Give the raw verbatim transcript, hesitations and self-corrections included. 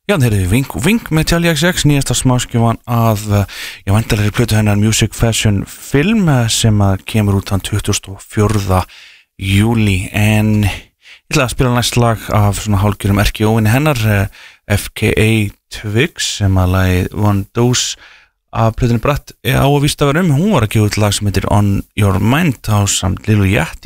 Já, þeir eru Vink, Vink með Charlie X X, nýjasta smáskjöfan að ég væntalegri plötu hennar Music Fashion Film sem að kemur út þann tuttugasta og fjórða júlí, en ég ætla að spila næst lag af svona hálfgjörum erkióvinni hennar, F K A Twigs, sem að lagið One Dose af plötunni Bratt á að vísta var um. Hún var að gefa út lag sem heitir On Your Mind á samt Lil Yachty.